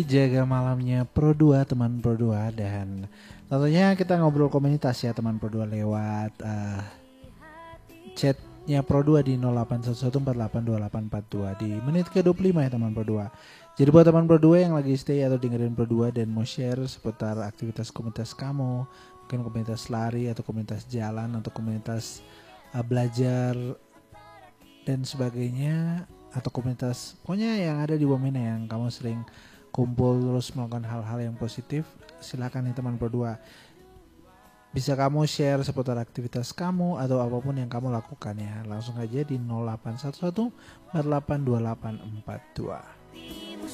Jaga malamnya Pro 2, teman Pro 2. Dan tentunya kita ngobrol komunitas ya teman Pro 2 lewat chatnya Pro 2 di 0811482842 di menit ke-25 ya teman Pro 2. Jadi buat teman Pro 2 yang lagi stay atau dengerin Pro 2 dan mau share seputar aktivitas komunitas kamu, mungkin komunitas lari atau komunitas jalan atau komunitas belajar dan sebagainya, atau komunitas pokoknya yang ada di Wamena yang kamu sering kumpul terus melakukan hal-hal yang positif, silakan nih teman Pro 2. Bisa kamu share seputar aktivitas kamu atau apapun yang kamu lakukan ya. Langsung aja di 0811 482842.